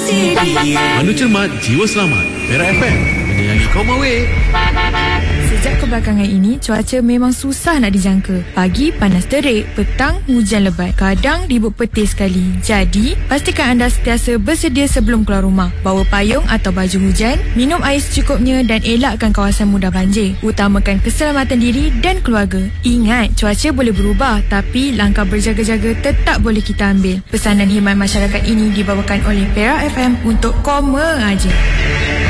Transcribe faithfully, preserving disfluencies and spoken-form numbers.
Manu cermat, jiwa selamat. Perak F M menyayangi kaum awet. Sejak kebelakangan ini, cuaca memang susah nak dijangka. Pagi panas terik, petang hujan lebat, kadang ribut petir sekali. Jadi, pastikan anda sentiasa bersedia sebelum keluar rumah. Bawa payung atau baju hujan, minum air secukupnya dan elakkan kawasan mudah banjir. Utamakan keselamatan diri dan keluarga. Ingat, cuaca boleh berubah, tapi langkah berjaga-jaga tetap boleh kita ambil. Pesanan khidmat masyarakat ini dibawakan oleh Perak F M untuk koma aja.